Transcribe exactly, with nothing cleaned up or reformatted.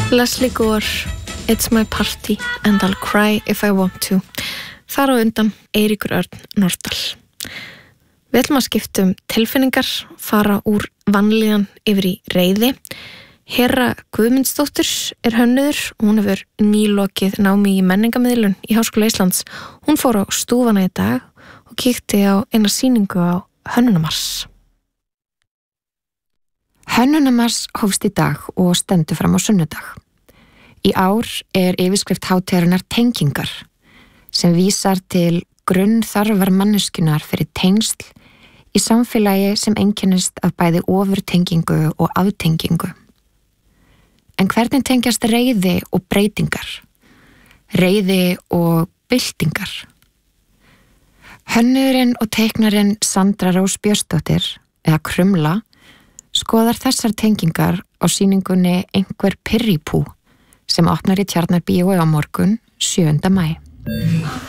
Leslie Gore, It's my party and I'll cry if I want to. Þar á undan Eiríkur Örn Norðdal. Við ætlum að skipta um tilfinningar, fara úr vanlíðan yfir í reiði. Hera Guðmundsdóttir er hönnuður og hún hefur nýlokið námi í menningarmiðlun í Háskóla Íslands. Hún fór á stúfana í dag og kíkti á eina sýningu á Hönnunarmars. Hönnunarmars hófst í dag og stendur fram á sunnudag. Í ár er yfirskrift hátíðarinnar tengingar sem vísar til grunnþarfar manneskjunnar fyrir tengsl í samfélagi sem einkennist af bæði ofurtengingu og aftengingu. En hvernig tengjast reiði og breytingar? Reiði og byltingar? Hönnuðurinn og teiknarinn Sandra Rós Björnsdóttir, eða Krumla, skoðar þessar tengingar á sýningunni Einhver pirripú sem opnar í Tjarnarbíói á morgun sjöunda maí.